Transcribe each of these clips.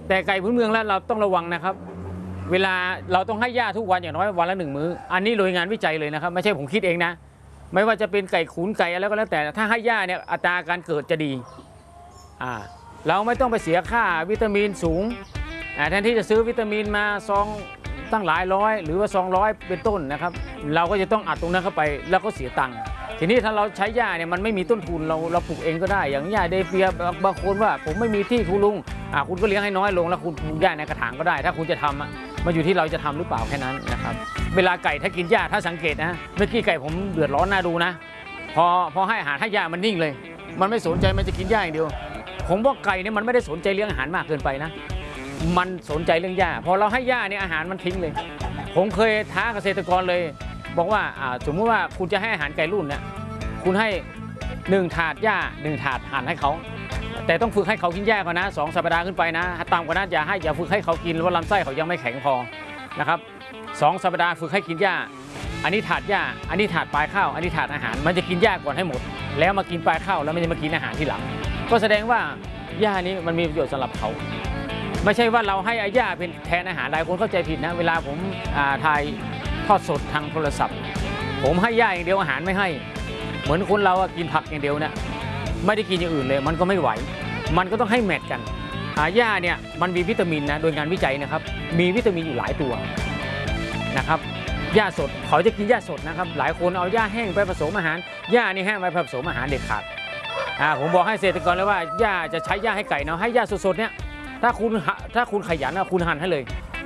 แต่ไก่พื้นเมืองแล้วเราต้องระวังนะครับเวลาเราต้องให้หญ้าทุกวันอย่างน้อยวันละ1 มื้ออันนี้โดยงานวิจัยเลยนะครับไม่ใช่ผมคิดเองนะไม่ว่าจะเป็นไก่ขุนไก่อะไรก็แล้วแต่ถ้าให้หญ้าเนี่ยอัตราการเกิดจะดีเราไม่ต้องไปเสียค่าวิตามินสูงแทนที่จะซื้อวิตามินมาซองตั้งหลายร้อยหรือว่า200เป็นต้นนะครับเราก็จะต้องอัดตรงนั้นเข้าไปแล้วก็เสียตังค์ทีนี้ถ้าเราใช้หญ้าเนี่ยมันไม่มีต้นทุนเราปลูกเองก็ได้อย่างหญ้าเดเปียบางคนว่าผมไม่มีที่คุณลุงคุณก็เลี้ยงให้น้อยลงแล้วคุณปลูกหญ้าในกระถางก็ได้ถ้าคุณจะทำมันอยู่ที่เราจะทำหรือเปล่าแค่นั้นนะครับเวลาไก่ถ้ากินหญ้าถ้าสังเกตนะเมื่อกี้ไก่ผมเดือดร้อนน่าดูนะพอให้อาหารให้หญ้ามันนิ่งเลยมันไม่สนใจมันจะกินหญ้าอย่างเดียวผมว่าไก่เนี่ยมันไม่ได้สนใจเลี้ยงอาหารมากเกินไปนะมันสนใจเรื่องหญ้าพอเราให้หญ้าเนี่ยอาหารมันทิ้งเลยผมเคยท้าเกษตรกรเลยบอกว่าสมมติว่าคุณจะให้อาหารไก่รุ่นเนี่ยคุณให้1 ถาดหญ้า1 ถาดหั่นให้เขาแต่ต้องฝึกให้เขากินหญ้าก่อนนะ2 สัปดาห์ขึ้นไปนะต่ำกว่านั้นอย่าฝึกให้เขากินว่าลำไส้เขายังไม่แข็งพอนะครับ2 สัปดาห์ฝึกให้กินหญ้าอันนี้ถาดหญ้าอันนี้ถาดปลายข้าวอันนี้ถาดอาหารมันจะกินหญ้าก่อนให้หมดแล้วมากินปลายข้าวแล้วมันจะมากินอาหารทีหลังก็แสดงว่าหญ้านี้มันมีประโยชน์สำหรับเขาไม่ใช่ว่าเราให้หญ้าเป็นแทนอาหารหลายคนเข้าใจผิดนะเวลาผมถ่ายทอดสดทางโทรศัพท์ผมให้หญ้าอย่างเดียวอาหารไม่ให้เหมือนคนเรากินผักอย่างเดียวเนี่ยไม่ได้กินอย่างอื่นเลยมันก็ไม่ไหวมันก็ต้องให้แมทกันหญ้าเนี่ยมันมีวิตามินนะโดยงานวิจัยนะครับมีวิตามินอยู่หลายตัวนะครับหญ้าสดเขาจะกินหญ้าสดนะครับหลายคนเอาหญ้าแห้งไปผสมอาหารหญ้านี่แห้งไปผสมอาหารเด็ดขาดผมบอกให้เกษตรกรเลยว่าหญ้าจะใช้หญ้าให้ไก่เนาะให้หญ้าสดๆเนี่ยถ้าคุณขยันคุณหั่นให้เลย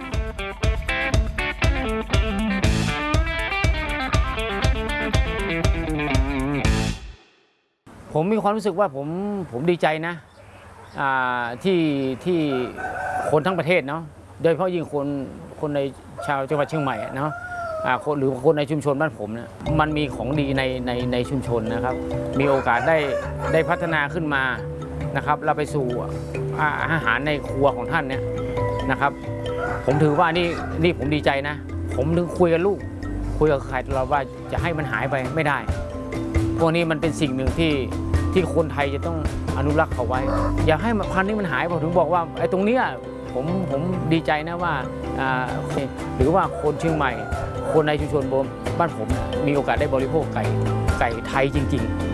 ผมมีความรู้สึกว่าผมดีใจนะที่คนทั้งประเทศเนาะโดยเฉพาะยิ่งคนในชาวจังหวัดเชียงใหม่เนาะหรือคนในชุมชนบ้านผมเนี่ยมันมีของดีในชุมชนนะครับมีโอกาสได้พัฒนาขึ้นมานะครับเราไปสู่อาหารในครัวของท่านเนี่ยนะครับผมถือว่านี่ผมดีใจนะผมถึงคุยกับลูกคุยกับใครเราว่าจะให้มันหายไปไม่ได้พวกนี้มันเป็นสิ่งหนึ่งที่คนไทยจะต้องอนุรักษ์เขาไว้อย่าให้พันธุ์นี้มันหายผมถึงบอกว่าไอ้ตรงนี้ผมดีใจนะว่าหรือว่าคนเชียงใหม่คนในชุมชนบ้านผมมีโอกาสได้บริโภคไก่ไทยจริงๆ